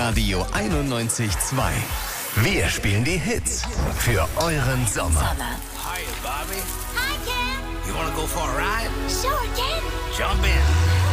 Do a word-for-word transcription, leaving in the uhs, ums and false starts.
Hitradio einundneunzig Komma zwei. Wir spielen die Hits für euren Sommer. Hi, Bobby. Hi, Ken. You wanna go for a ride? Sure, Ken. Jump in.